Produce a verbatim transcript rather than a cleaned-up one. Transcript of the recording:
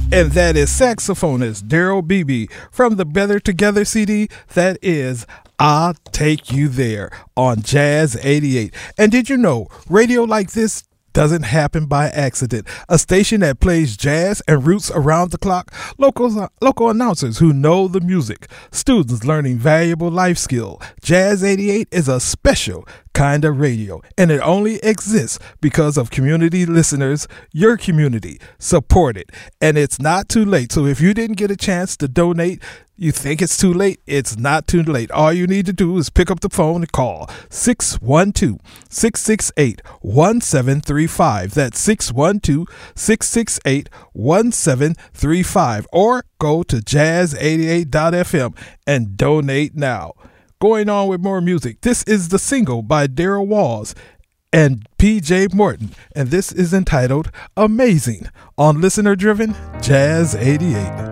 And that is saxophonist Daryl Beebe from the Better Together C D. That is I'll Take You There on Jazz eighty-eight. And did you know radio like this doesn't happen by accident? A station that plays jazz and roots around the clock, local, local announcers who know the music, students learning valuable life skill. Jazz eighty-eight is a special kind of radio, and it only exists because of community listeners, your community. Support it, and it's not too late. So if you didn't get a chance to donate, you think it's too late? It's not too late. All you need to do is pick up the phone and call six one two, six six eight, one seven three five. That's six one two, six six eight, one seven three five. Or go to jazz eighty-eight dot f m and donate now. Going on with more music. This is the single by Daryl Walls and P J Morton, and this is entitled Amazing on listener-driven Jazz eighty-eight.